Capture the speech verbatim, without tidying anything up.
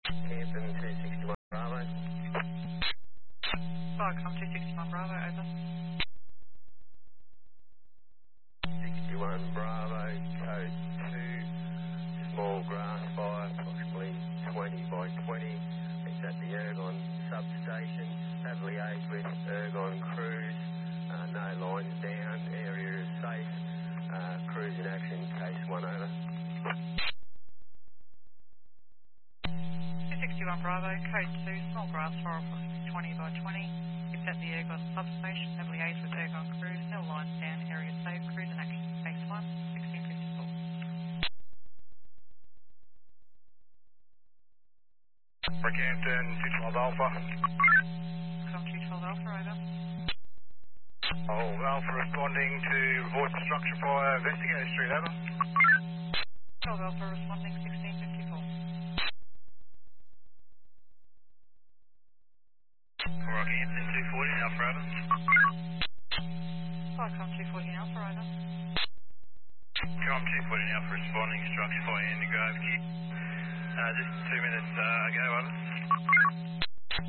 Hampton two sixty-one Bravo. Viacom two sixty-one Bravo, over. sixty-one Bravo, code two, small grass fire, approximately twenty by twenty. It's at the Ergon substation. Have liaised with Ergon crews. Uh, no lines down, area is safe. Uh, crews in action, case one over. two sixty-one Bravo, code two, small grass fire, approximately twenty by twenty. It's at the Ergon substation. Have liaised with Ergon crews. No lines down, area safe. Crews in action, case one, sixteen fifty-four. Brickhampton two twelve Alpha. Viacom two twelve Alpha, over. Oh, Alpha responding to report structure fire, Investigator Street, over. twelve Alpha responding, sixteen fifty-four. Rockhampton two forty Alpha, over. Viacom two forty Alpha, over. Com two forty Alpha responding, structure fire, Indigrove, Key. Uh, just two minutes uh, ago, over.